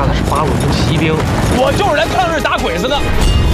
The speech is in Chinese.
杀的是八路军骑兵， 我就是来抗日打鬼子的。